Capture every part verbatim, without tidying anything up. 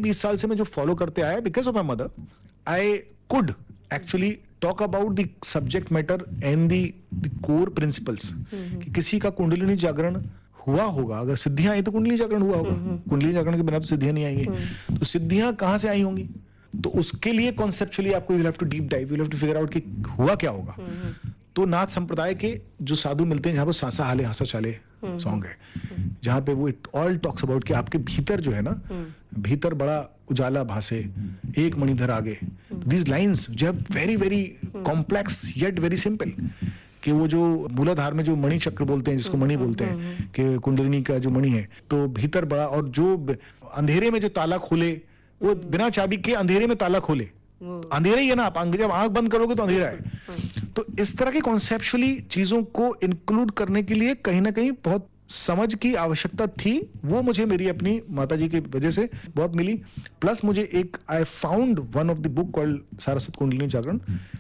बीस साल से मैं जो फॉलो करते आया because of my mother, I could actually talk about the subject matter and the core principles कि किसी का कुंडलिनी जागरण हुआ होगा, अगर सिद्धियां आई तो कुंडली जागरण हुआ होगा, कुंडली जागरण के बिना तो सिद्धियां नहीं आएंगी, तो सिद्धियां कहां से आई होंगी, तो उसके लिए कॉन्सेप्चुअली आपको you have to deep dive, you have to figure out कि हुआ क्या होगा। तो नाथ संप्रदाय के जो साधु मिलते हैं जहां पर सांसा हाले हंसा चाले सॉन्ग है, जहां पे वो इट ऑल टॉक्स अबाउट कि आपके भीतर जो है ना, भीतर बड़ा उजाला भासे एक मणिधर आगे, दीज लाइंस जो है very very complex yet very simple, कि वो जो मूलाधार में जो मणि चक्र बोलते हैं, जिसको मणि बोलते हैं कि कुंडलिनी का जो मणि है, तो भीतर बड़ा, और जो अंधेरे में जो ताला खोले वो बिना चाबी के अंधेरे में ताला खोले, अंधेरा ही है ना, आप जब आंख बंद करोगे तो अंधेरा है। तो इस तरह के कॉन्सेप्चुअली चीजों को इंक्लूड करने के लिए कहीं ना कहीं बहुत समझ की आवश्यकता थी, वो मुझे मेरी अपनी माताजी की वजह से बहुत मिली। प्लस मुझे एक I found one of the book called Saraswat kundalini Jagran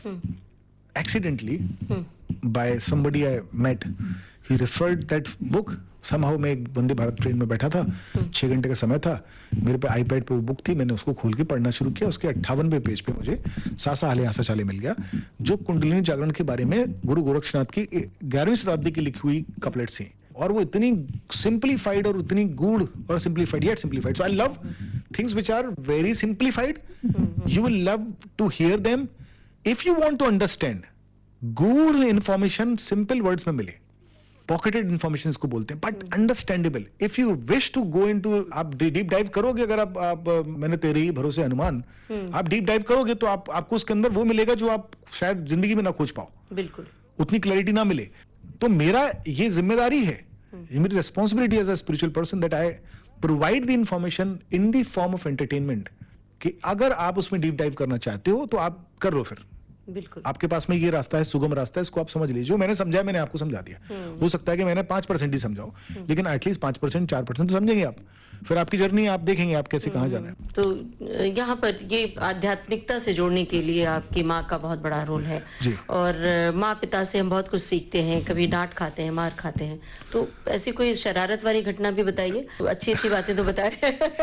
accidentally hmm. by somebody I met. He referred that book. Somehow मैं एक वंदे भारत ट्रेन में बैठा था, hmm. छह घंटे का समय था, मेरे पे आईपैड पे वो बुक थी, मैंने उसको खोल के पढ़ना शुरू किया। उसके अट्ठावनवें पेज पे मुझे सासा हाले हंसा चाले मिल गया, जो कुंडलिनी जागरण के बारे में गुरु गोरक्षनाथ की ग्यारहवीं शताब्दी की लिखी हुई कपलेट्स थी, और वो इतनी सिंप्लीफाइड और उतनी गूढ़ और simplified yet simplified. So I love things which are very simplified, you will love to hear them if you want to understand। गूढ़ इंफॉर्मेशन सिंपल वर्ड्स में मिले, पॉकेटेड इंफॉर्मेशन इसको बोलते हैं, but understandable. If you wish to go into, आप deep dive करोगे, अगर आप, आप मैंने तेरे ही भरोसे हनुमान, आप डीप डाइव करोगे तो आप आपको उसके अंदर वो मिलेगा जो आप शायद जिंदगी में ना खोज पाओ, बिल्कुल उतनी क्लैरिटी ना मिले। तो मेरा ये जिम्मेदारी है, ये मेरी responsibility as a spiritual person that I provide the information in the form of entertainment, कि अगर आप उसमें डीप डाइव करना चाहते हो तो आप कर लो, फिर बिल्कुल आपके पास में ये रास्ता है, सुगम रास्ता है, इसको आप समझ लीजिए। जो मैंने समझा मैंने आपको समझा दिया। हो सकता है कि मैंने पांच परसेंट ही समझाऊं, लेकिन एटलीस्ट पांच परसेंट चार परसेंट तो समझेंगे आप, फिर आपकी जर्नी आप देखेंगे आप कैसे कहां जाना है। तो यहाँ पर ये आध्यात्मिकता से जोड़ने के लिए आपकी माँ का बहुत बड़ा रोल है, और माँ पिता से हम बहुत कुछ सीखते हैं, कभी डांट खाते हैं, मार खाते हैं, तो ऐसी कोई शरारत वाली घटना भी बताइए, तो अच्छी अच्छी बातें तो बताएं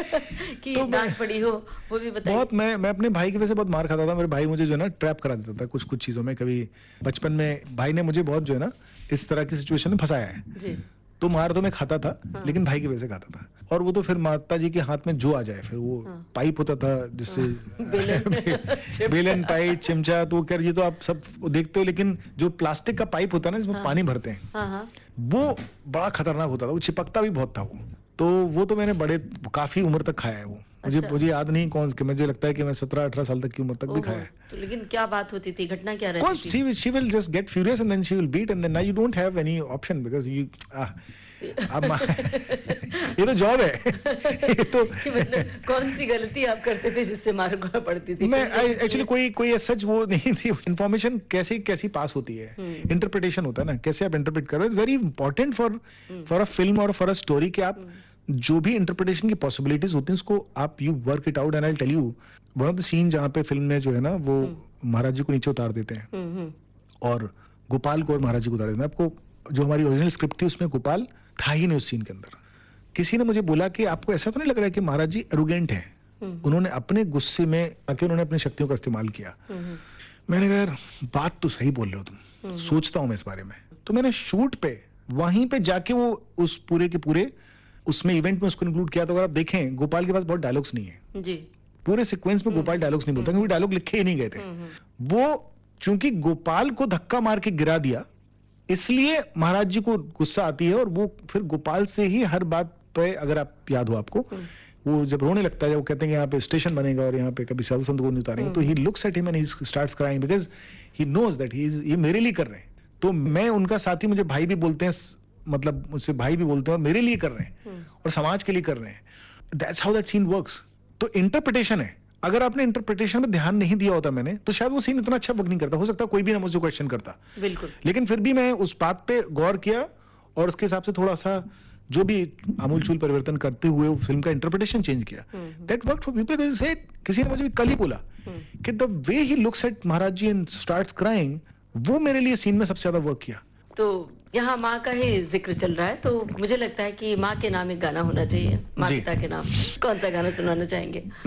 कि तो डांट पड़ी हो वो भी बताइए। बहुत मैं मैं अपने भाई की वजह से बहुत मार खाता था। मेरे भाई मुझे जो है ना ट्रैप करा देता था कुछ कुछ चीजों में। कभी बचपन में भाई ने मुझे बहुत जो है ना इस तरह की सिचुएशन में फंसाया है जी। तो मार तो मैं खाता था, हाँ। लेकिन भाई की वजह से खाता था, और वो तो फिर माता जी के हाथ में जो आ जाए, फिर वो हाँ। पाइप होता था जिससे हाँ। बेलन पाइप चिमचा, तो कर ये तो आप सब देखते हो, लेकिन जो प्लास्टिक का पाइप होता है ना जिसमें हाँ। पानी भरते हैं हाँ। वो बड़ा खतरनाक होता था, वो चिपकता भी बहुत था वो। तो वो तो मैंने बड़े काफी उम्र तक खाया है वो। मुझे अच्छा। मुझे याद नहीं कौन सी, मुझे लगता है कि मैं सत्रह अठारह साल तक की उम्र तक भी खाया है। तो लेकिन क्या बात होती थी, घटना क्या रहती थी? She, she will just get furious and then she will beat and then now you don't have any option because you ah, अब ये तो जॉब है। ये तो मतलब कौन सी गलती आप करते थे जिससे मार पड़ती थी? मैं एक्चुअली कोई कोई सच वो नहीं थी। इन्फॉर्मेशन कैसे कैसी पास होती है, इंटरप्रिटेशन होता है ना, कैसे आप इंटरप्रेट कर रहे हो, very important for for a film और फॉर अ स्टोरी, कि आप जो भी इंटरप्रिटेशन की पॉसिबिलिटीज होती हैं उसको आप you work it out. And I tell you one of the scene जहाँ पे फिल्म में जो है ना वो महाराज जी को नीचे उतार देते हैं और गोपाल को और महाराज जी को उतार देते हैं। आपको जो हमारी ओरिजिनल स्क्रिप्ट थी उसमें गोपाल था ही नहीं उस सीन के अंदर। किसी ने मुझे बोला कि आपको ऐसा तो नहीं लग रहा है कि महाराज जी एरोगेंट हैं, उन्होंने अपने गुस्से में आके उन्होंने अपनी शक्तियों का इस्तेमाल किया। मैंने कहा यार बात तो सही बोल रहे हो तुम, सोचता हूं मैं इस बारे में। तो मैंने शूट पे वहीं पे जाके वो उस पूरे के पूरे उसमें इवेंट में उसको इंक्लूड किया। तो अगर आप देखें गोपाल के पास बहुत डायलॉग्स नहीं है जी, पूरे सीक्वेंस में गोपाल डायलॉग्स नहीं बोलता क्योंकि डायलॉग लिखे ही नहीं गए थे। वो चूंकि गोपाल को धक्का मार के गिरा दिया इसलिए महाराज जी को गुस्सा आती है, और वो फिर गोपाल से ही हर बात पे, अगर आप याद हो आपको, वो जब रोने लगता है, वो कहते हैं कि यहाँ पे स्टेशन बनेगा और यहाँ पे कभी साधु संत को नहीं उतारेंगे, तो he looks at him and he starts crying because he knows that he is, ये मेरे लिए कर रहे हैं। तो मैं उनका साथी, मुझे भाई भी बोलते हैं, मतलब मुझसे भाई भी बोलते हैं, और मेरे लिए कर रहे हैं और समाज के लिए कर रहे हैं। That's how that scene works. तो इंटरप्रिटेशन है, अगर आपने इंटरप्रिटेशन में ध्यान नहीं दिया होता मैंने, तो शायद वो सीन इतना अच्छा वर्क नहीं करता। हो सकता है कोई भी ना मुझे क्वेश्चन करता, बिल्कुल, लेकिन फिर भी मैं उस बात पे गौर किया और उसके हिसाब से थोड़ा सा जो भी आमूलचूल परिवर्तन करते हुए फिल्म का इंटरप्रिटेशन चेंज किया। That worked for people. किसी ने मुझे भी कल ही बोला कि the way he looks at Maharaj ji and starts crying, वो मेरे लिए सीन में सबसे ज्यादा वर्क किया। तो यहाँ माँ का ही जिक्र चल रहा है, तो मुझे लगता है कि माँ के नाम एक गाना होना चाहिए, माँ पिता के नाम। कौन सा गाना सुनाना चाहेंगे?